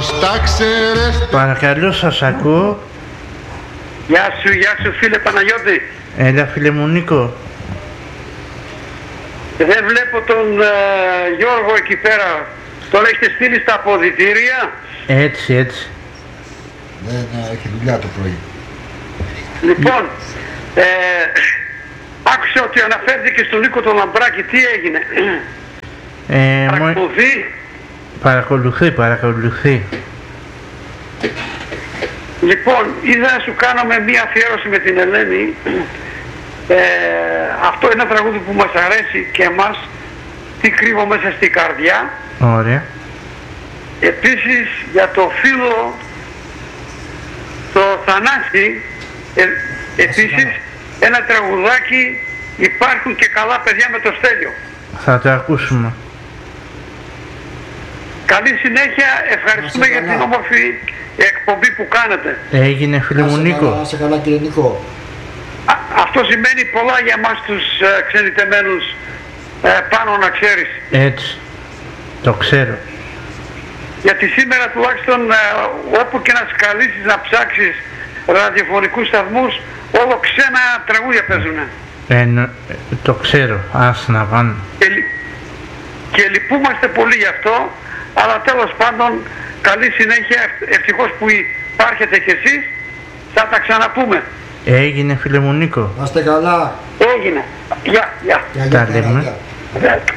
Πως τα ξέρες. Παρακαλώ, σας ακούω. Γεια σου φίλε Παναγιώτη. Έλα φίλε μου Νίκο. Δεν βλέπω τον Γιώργο εκεί πέρα. Τον έχετε στείλει στα αποδυτήρια. Έτσι. Ναι, έχει δουλειά το πρωί. Λοιπόν, άκουσα ότι αναφέρθηκε στον Νίκο τον Λαμπράκη. Τι έγινε? Παρακολουθεί. Λοιπόν, ήθελα να σου κάνουμε μία αφιέρωση με την Ελένη. Αυτό είναι ένα τραγούδι που μας αρέσει και εμάς. Τι κρύβω μέσα στην καρδιά. Ωραία. Επίσης για το φίλο το Θανάση, επίσης ένα τραγουδάκι, υπάρχουν και καλά παιδιά με το Στέλιο. Θα το ακούσουμε. Καλή συνέχεια, ευχαριστούμε για την όμορφη εκπομπή που κάνετε. Έγινε φίλε μου Νίκο. Να σε καλά κύριε Νίκο. Αυτό σημαίνει πολλά για μας τους ξενιτεμένους πάνω να ξέρεις. Έτσι, το ξέρω. Γιατί σήμερα τουλάχιστον όπου και να σκαλίσεις να ψάξεις ραδιοφωνικούς σταθμούς, όλο ξένα τραγούδια παίζουνε. Το ξέρω, ας να πάνε. Και λυπούμαστε πολύ γι' αυτό, αλλά τέλος πάντων καλή συνέχεια, ευτυχώς που υπάρχετε κι εσείς, θα τα ξαναπούμε. Έγινε φίλε μου Νίκο. Να είστε καλά. Έγινε. Γεια. Τα λέμε.